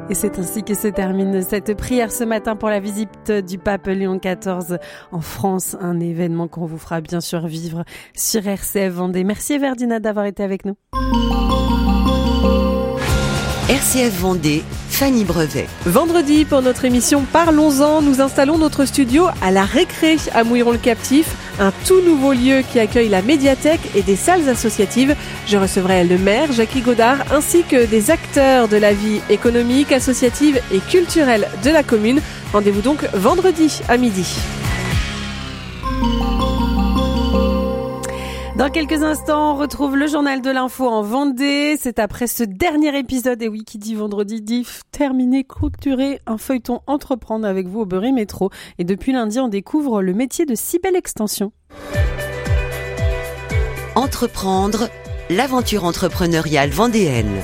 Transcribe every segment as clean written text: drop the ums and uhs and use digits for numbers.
Et c'est ainsi que se termine cette prière ce matin pour la visite du pape Léon XIV en France. Un événement qu'on vous fera bien sûr vivre sur RCF Vendée. Merci Everdina d'avoir été avec nous. RCF Vendée, Fanny Brevet. Vendredi, pour notre émission Parlons-en, nous installons notre studio à la Récré à Mouilleron-le-Captif, un tout nouveau lieu qui accueille la médiathèque et des salles associatives. Je recevrai le maire, Jackie Godard, ainsi que des acteurs de la vie économique, associative et culturelle de la commune. Rendez-vous donc vendredi à midi. Dans quelques instants, on retrouve le journal de l'info en Vendée. C'est après ce dernier épisode, et oui, qui dit vendredi dit terminé, clôturé, un feuilleton entreprendre avec vous au Berry Métro. Et depuis lundi, on découvre le métier de Cybelle Extension. Entreprendre, l'aventure entrepreneuriale vendéenne.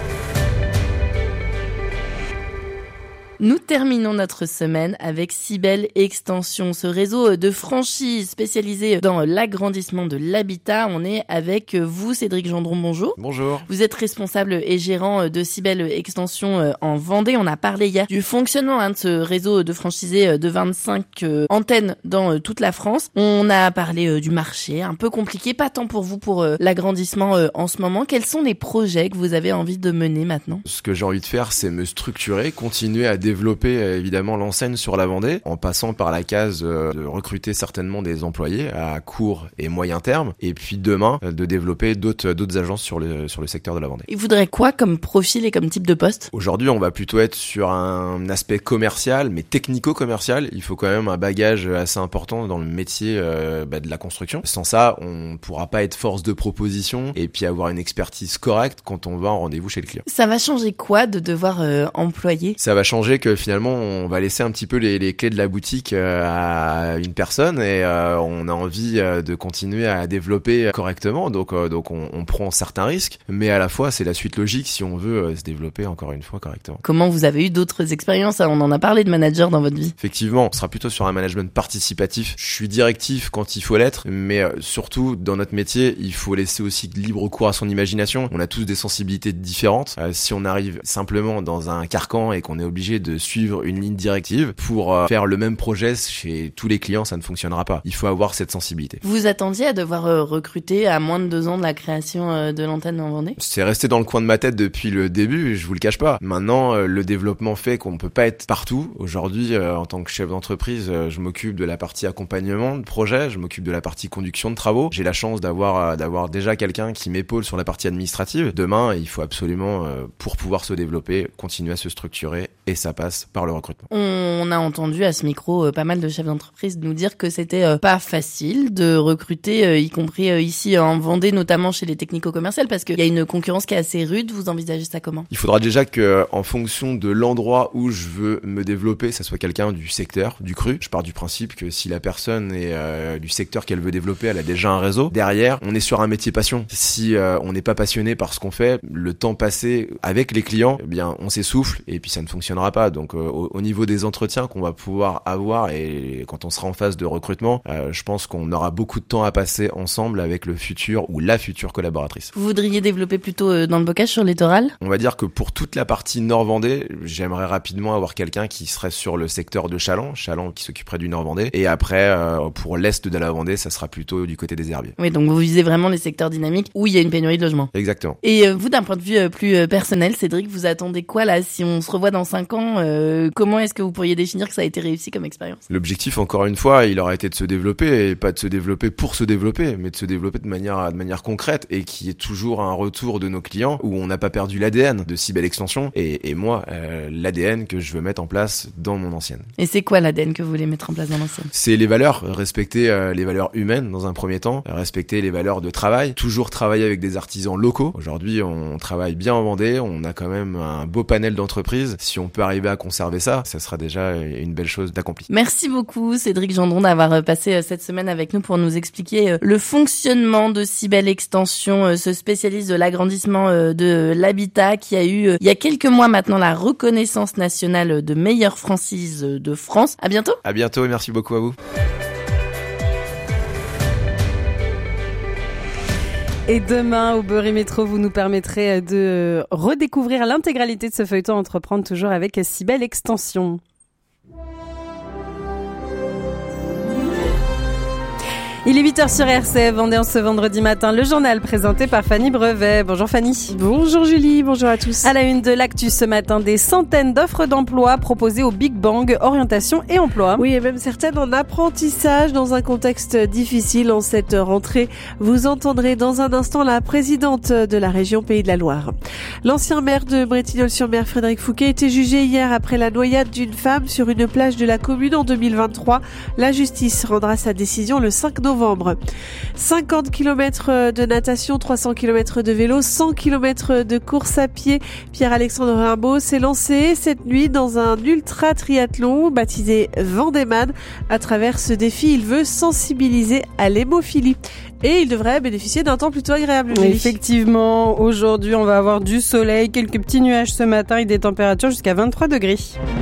Nous terminons notre semaine avec Cybelle Extension, ce réseau de franchises spécialisé dans l'agrandissement de l'habitat. On est avec vous, Cédric Gendron, bonjour. Bonjour. Vous êtes responsable et gérant de Cybelle Extension en Vendée. On a parlé hier du fonctionnement de ce réseau de franchisés de 25 antennes dans toute la France. On a parlé du marché, un peu compliqué, pas tant pour vous pour l'agrandissement en ce moment. Quels sont les projets que vous avez envie de mener maintenant ? Ce que j'ai envie de faire, c'est me structurer, continuer à développer évidemment l'enseigne sur la Vendée, en passant par la case de recruter certainement des employés à court et moyen terme, et puis demain de développer d'autres agences sur le secteur de la Vendée. Il voudrait quoi comme profil et comme type de poste ? Aujourd'hui, on va plutôt être sur un aspect commercial, mais technico-commercial. Il faut quand même un bagage assez important dans le métier de la construction. Sans ça, on pourra pas être force de proposition et puis avoir une expertise correcte quand on va en rendez-vous chez le client. Ça va changer quoi de devoir employer ? Ça va changer que finalement, on va laisser un petit peu les clés de la boutique à une personne et on a envie de continuer à développer correctement. Donc on prend certains risques, mais à la fois, c'est la suite logique si on veut se développer encore une fois correctement. Comment vous avez eu d'autres expériences ? On en a parlé de manager dans votre vie. Effectivement, on sera plutôt sur un management participatif. Je suis directif quand il faut l'être, mais surtout, dans notre métier, il faut laisser aussi libre cours à son imagination. On a tous des sensibilités différentes. Si on arrive simplement dans un carcan et qu'on est obligé de suivre une ligne directive pour faire le même projet chez tous les clients, ça ne fonctionnera pas. Il faut avoir cette sensibilité. Vous attendiez à devoir recruter à moins de 2 ans de la création de l'antenne en Vendée ? C'est resté dans le coin de ma tête depuis le début, je vous le cache pas. Maintenant, le développement fait qu'on ne peut pas être partout. Aujourd'hui, en tant que chef d'entreprise, je m'occupe de la partie accompagnement de projet, je m'occupe de la partie conduction de travaux. J'ai la chance d'avoir déjà quelqu'un qui m'épaule sur la partie administrative. Demain, il faut absolument, pour pouvoir se développer, continuer à se structurer et ça passe par le recrutement. On a entendu à ce micro pas mal de chefs d'entreprise nous dire que c'était pas facile de recruter, y compris ici en Vendée, notamment chez les technico-commerciales, parce qu'il y a une concurrence qui est assez rude. Vous envisagez ça comment ? Il faudra déjà que, en fonction de l'endroit où je veux me développer, ça soit quelqu'un du secteur, du cru. Je pars du principe que si la personne est du secteur qu'elle veut développer, elle a déjà un réseau. Derrière, on est sur un métier passion. Si on n'est pas passionné par ce qu'on fait, le temps passé avec les clients, eh bien, on s'essouffle et puis ça ne fonctionnera pas. Donc, au niveau des entretiens qu'on va pouvoir avoir et quand on sera en phase de recrutement, je pense qu'on aura beaucoup de temps à passer ensemble avec le futur ou la future collaboratrice. Vous voudriez développer plutôt dans le bocage sur le littoral ? On va dire que pour toute la partie Nord-Vendée, j'aimerais rapidement avoir quelqu'un qui serait sur le secteur de Challans qui s'occuperait du Nord-Vendée. Et après, pour l'Est de la Vendée, ça sera plutôt du côté des herbiers. Oui, donc vous visez vraiment les secteurs dynamiques où il y a une pénurie de logements. Exactement. Et vous, d'un point de vue plus personnel, Cédric, vous attendez quoi là ? Si on se revoit dans 5 ans, comment est-ce que vous pourriez définir que ça a été réussi comme expérience ? L'objectif, encore une fois, il aura été de se développer et pas de se développer pour se développer, mais de se développer de manière concrète et qui est toujours un retour de nos clients où on n'a pas perdu l'ADN de Cybelle Extension et moi, l'ADN que je veux mettre en place dans mon ancienne. Et c'est quoi l'ADN que vous voulez mettre en place dans l'ancienne ? C'est les valeurs, respecter les valeurs humaines dans un premier temps, respecter les valeurs de travail, toujours travailler avec des artisans locaux. Aujourd'hui, on travaille bien en Vendée, on a quand même un beau panel d'entreprises. Si on peut arriver à conserver ça sera déjà une belle chose d'accompli. Merci beaucoup Cédric Gendron d'avoir passé cette semaine avec nous pour nous expliquer le fonctionnement de Cybelle Extension, ce spécialiste de l'agrandissement de l'habitat qui a eu il y a quelques mois maintenant la reconnaissance nationale de meilleure franchise de France. À bientôt. À bientôt et merci beaucoup à vous. Et demain, au Beurre et Métro, vous nous permettrez de redécouvrir l'intégralité de ce feuilleton Entreprendre, toujours avec Cybèle Extension. Il est 8h sur RCF Vendée en ce vendredi matin. Le journal présenté par Fanny Brevet. Bonjour Fanny. Bonjour Julie, bonjour à tous. À la une de l'actu ce matin, des centaines d'offres d'emploi proposées au Big Bang, orientation et emploi. Oui, et même certaines en apprentissage dans un contexte difficile en cette rentrée. Vous entendrez dans un instant la présidente de la région Pays de la Loire. L'ancien maire de Bretignolles-sur-Mer, Frédéric Fouquet, était jugé hier après la noyade d'une femme sur une plage de la commune en 2023. La justice rendra sa décision le 5 novembre. 50 km de natation, 300 km de vélo, 100 km de course à pied. Pierre-Alexandre Rimbaud s'est lancé cette nuit dans un ultra triathlon baptisé Vendéman. À travers ce défi, il veut sensibiliser à l'hémophilie. Et il devrait bénéficier d'un temps plutôt agréable. Julie. Effectivement, aujourd'hui on va avoir du soleil, quelques petits nuages ce matin et des températures jusqu'à 23 degrés.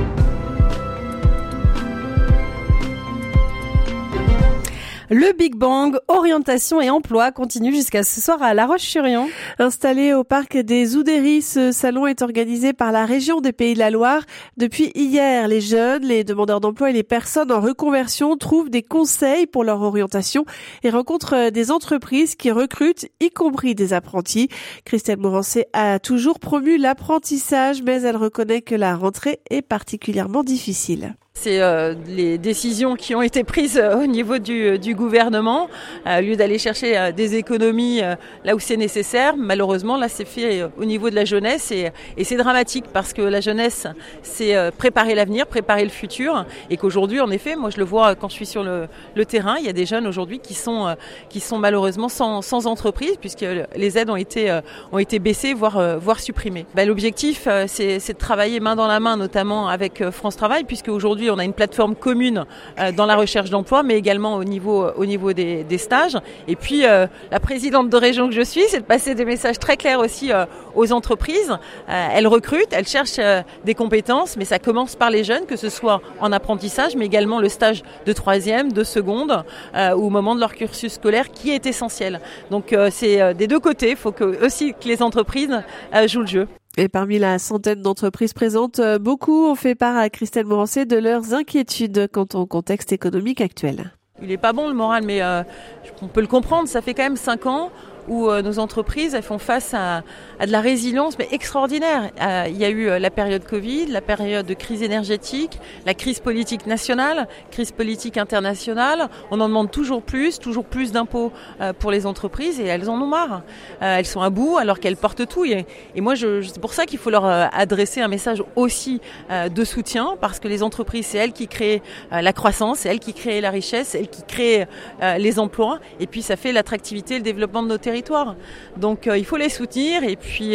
Le Big Bang, orientation et emploi continue jusqu'à ce soir à La Roche-sur-Yon. Installé au parc des Oudéries, ce salon est organisé par la région des Pays de la Loire. Depuis hier, les jeunes, les demandeurs d'emploi et les personnes en reconversion trouvent des conseils pour leur orientation et rencontrent des entreprises qui recrutent, y compris des apprentis. Christelle Morancé a toujours promu l'apprentissage, mais elle reconnaît que la rentrée est particulièrement difficile. C'est les décisions qui ont été prises au niveau du gouvernement. Au lieu d'aller chercher des économies là où c'est nécessaire, malheureusement, là, c'est fait au niveau de la jeunesse et c'est dramatique parce que la jeunesse, c'est préparer l'avenir, préparer le futur et qu'aujourd'hui, en effet, moi, je le vois quand je suis sur le terrain, il y a des jeunes aujourd'hui qui sont malheureusement sans entreprise puisque les aides ont été baissées, voire supprimées. L'objectif, c'est de travailler main dans la main, notamment avec France Travail, puisque aujourd'hui, on a une plateforme commune dans la recherche d'emploi, mais également au niveau des stages. Et puis, la présidente de région que je suis, c'est de passer des messages très clairs aussi aux entreprises. Elles recrutent, elles cherchent des compétences, mais ça commence par les jeunes, que ce soit en apprentissage, mais également le stage de 3e, de seconde, ou au moment de leur cursus scolaire, qui est essentiel. Donc, c'est des deux côtés. Il faut aussi que les entreprises jouent le jeu. Et parmi la centaine d'entreprises présentes, beaucoup ont fait part à Christelle Morancé de leurs inquiétudes quant au contexte économique actuel. Il n'est pas bon le moral, mais on peut le comprendre. Ça fait quand même 5 ans où nos entreprises elles font face à de la résilience mais extraordinaire. Il y a eu la période Covid, la période de crise énergétique, la crise politique nationale, crise politique internationale. On en demande toujours plus d'impôts pour les entreprises et elles en ont marre. Elles sont à bout alors qu'elles portent tout. Et moi, c'est pour ça qu'il faut leur adresser un message aussi de soutien parce que les entreprises, c'est elles qui créent la croissance, c'est elles qui créent la richesse, c'est elles qui créent les emplois et puis ça fait l'attractivité et le développement de nos territoires. Donc il faut les soutenir et puis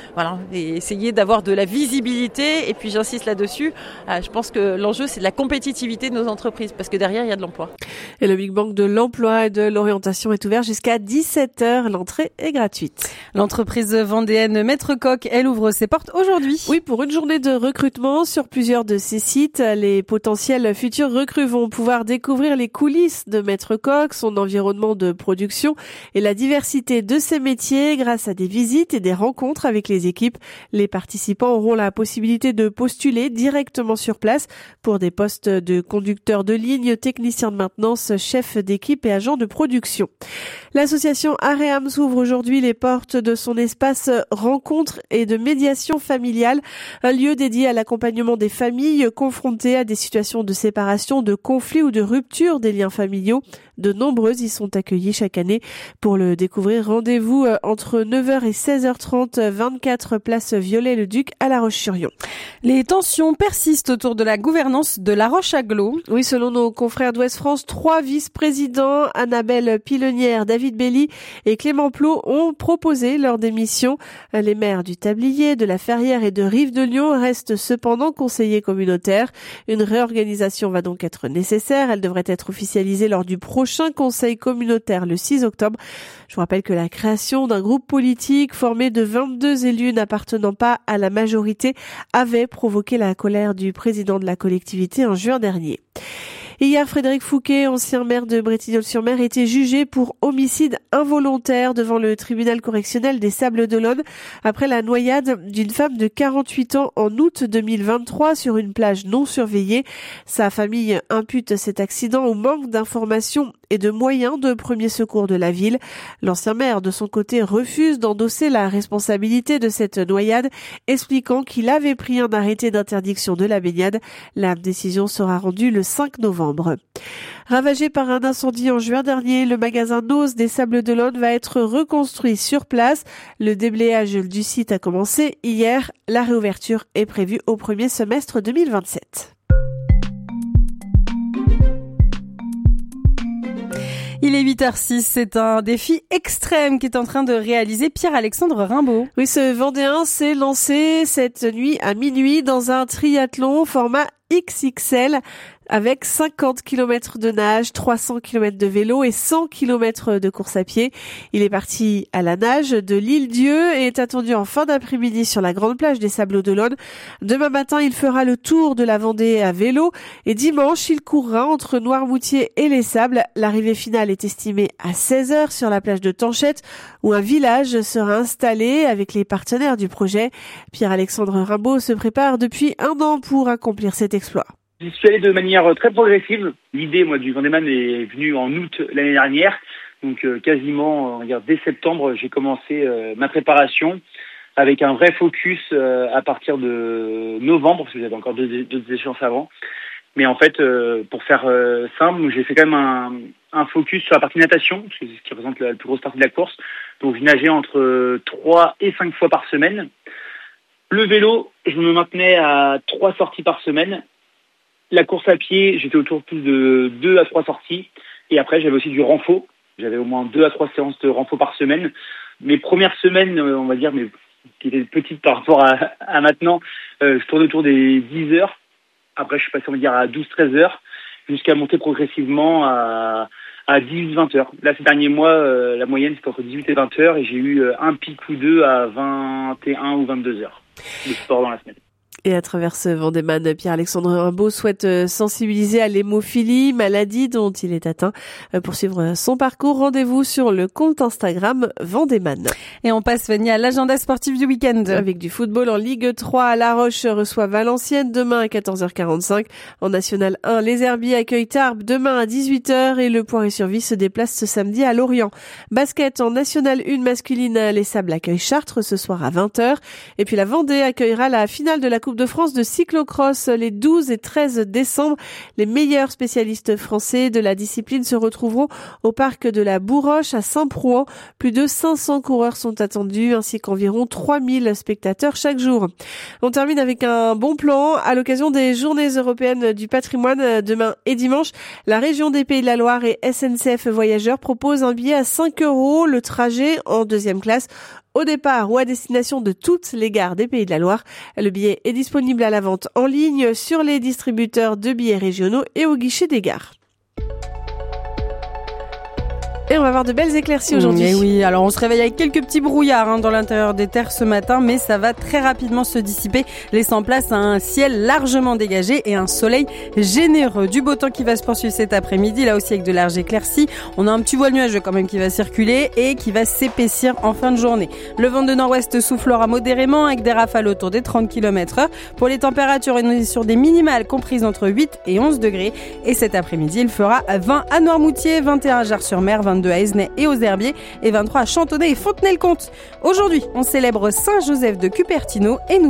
et essayer d'avoir de la visibilité et puis j'insiste là-dessus, je pense que l'enjeu c'est de la compétitivité de nos entreprises parce que derrière il y a de l'emploi. Et le Big Bang de l'emploi et de l'orientation est ouvert jusqu'à 17h, l'entrée est gratuite. L'entreprise vendéenne Maître Coq, elle ouvre ses portes aujourd'hui. Oui, pour une journée de recrutement sur plusieurs de ses sites, les potentiels futurs recrues vont pouvoir découvrir les coulisses de Maître Coq, son environnement de production et la diversité de ces métiers grâce à des visites et des rencontres avec les équipes. Les participants auront la possibilité de postuler directement sur place pour des postes de conducteur de ligne, technicien de maintenance, chef d'équipe et agent de production. L'association Aream s'ouvre aujourd'hui les portes de son espace rencontre et de médiation familiale, un lieu dédié à l'accompagnement des familles confrontées à des situations de séparation, de conflit ou de rupture des liens familiaux. De nombreuses y sont accueillies chaque année. Pour le découvrir, rendez-vous entre 9h et 16h30, 24 place Viollet-le-Duc à La Roche-sur-Yon. Les tensions persistent autour de la gouvernance de La Roche-Agglo. Oui, selon nos confrères d'Ouest France, 3 vice-présidents, Annabelle Pilonnière, David Belli et Clément Plot, ont proposé leur démission. Les maires du Tablier, de la Ferrière et de Rive-de-Lyon restent cependant conseillers communautaires. Une réorganisation va donc être nécessaire. Elle devrait être officialisée lors du prochain conseil communautaire le 6 octobre. Je vous rappelle que la création d'un groupe politique formé de 22 élus n'appartenant pas à la majorité avait provoqué la colère du président de la collectivité en juin dernier. Hier, Frédéric Fouquet, ancien maire de Bretignolles-sur-Mer, était jugé pour homicide involontaire devant le tribunal correctionnel des Sables-d'Olonne après la noyade d'une femme de 48 ans en août 2023 sur une plage non surveillée. Sa famille impute cet accident au manque d'informations et de moyens de premier secours de la ville. L'ancien maire, de son côté, refuse d'endosser la responsabilité de cette noyade, expliquant qu'il avait pris un arrêté d'interdiction de la baignade. La décision sera rendue le 5 novembre. Ravagé par un incendie en juin dernier, le magasin Noz des Sables-d'Olonne va être reconstruit sur place. Le déblayage du site a commencé hier. La réouverture est prévue au premier semestre 2027. Il est 8h06, c'est un défi extrême qu'est en train de réaliser Pierre-Alexandre Rimbaud. Oui, ce Vendéen s'est lancé cette nuit à minuit dans un triathlon format XXL avec 50 km de nage, 300 km de vélo et 100 km de course à pied. Il est parti à la nage de l'Île-Dieu et est attendu en fin d'après-midi sur la grande plage des Sables-d'Olonne. Demain matin, il fera le tour de la Vendée à vélo et dimanche, il courra entre Noirmoutier et les Sables. L'arrivée finale est estimée à 16h sur la plage de Tanchette où un village sera installé avec les partenaires du projet. Pierre-Alexandre Rimbaud se prépare depuis 1 an pour accomplir cet exploit. J'y suis allé de manière très progressive. L'idée, du Vendéman est venue en août l'année dernière. Donc quasiment, on va dire, dès septembre, j'ai commencé ma préparation avec un vrai focus à partir de novembre, parce que j'avais encore deux échéances avant. Mais en fait, pour faire simple, j'ai fait quand même un focus sur la partie natation, parce que c'est ce qui représente la plus grosse partie de la course. Donc je nageais entre 3 et 5 fois par semaine. Le vélo, je me maintenais à 3 sorties par semaine. La course à pied, j'étais autour plus de 2 à 3 sorties. Et après, j'avais aussi du renfo. J'avais au moins 2 à 3 séances de renfo par semaine. Mes premières semaines, on va dire, mais qui étaient petites par rapport à maintenant, je tournais autour des 10 heures. Après, je suis passé, on va dire, à 12-13 heures, jusqu'à monter progressivement à 18-20 heures. Là, ces derniers mois, la moyenne, c'était entre 18 et 20 heures. Et j'ai eu un pic ou deux à 21 ou 22 heures de sport dans la semaine. Et à travers ce Vendéman, Pierre-Alexandre Rimbaud souhaite sensibiliser à l'hémophilie, maladie dont il est atteint. Pour suivre son parcours, rendez-vous sur le compte Instagram Vendéman. Et on passe, Fanny, à l'agenda sportif du week-end. Avec du football en Ligue 3, La Roche reçoit Valenciennes demain à 14h45. En National 1, les Herbiers accueillent Tarbes demain à 18h et le Poiré-sur-Vie se déplace ce samedi à Lorient. Basket en National 1 masculine, les Sables accueillent Chartres ce soir à 20h. Et puis la Vendée accueillera la finale de la Coupe de France de cyclocross les 12 et 13 décembre. Les meilleurs spécialistes français de la discipline se retrouveront au parc de la Bourroche à Saint-Prouan. Plus de 500 coureurs sont attendus ainsi qu'environ 3000 spectateurs chaque jour. On termine avec un bon plan. À l'occasion des Journées européennes du patrimoine demain et dimanche, la région des Pays de la Loire et SNCF Voyageurs proposent un billet à 5 €, le trajet en 2e classe au départ ou à destination de toutes les gares des Pays de la Loire. Le billet est disponible à la vente en ligne sur les distributeurs de billets régionaux et au guichet des gares. Et on va avoir de belles éclaircies aujourd'hui. Et oui, alors on se réveille avec quelques petits brouillards dans l'intérieur des terres ce matin, mais ça va très rapidement se dissiper, laissant place à un ciel largement dégagé et un soleil généreux. Du beau temps qui va se poursuivre cet après-midi, là aussi avec de larges éclaircies. On a un petit voile nuageux quand même qui va circuler et qui va s'épaissir en fin de journée. Le vent de nord-ouest soufflera modérément avec des rafales autour des 30 km/h. Pour les températures, on est sur des minimales comprises entre 8 et 11 degrés. Et cet après-midi, il fera 20 à Noirmoutier, 21 à Jars-sur-Mer, 22 à Esnay et aux Herbiers et 23 à Chantonnay et Fontenay-le-Comte. Aujourd'hui, on célèbre Saint-Joseph de Cupertino et nous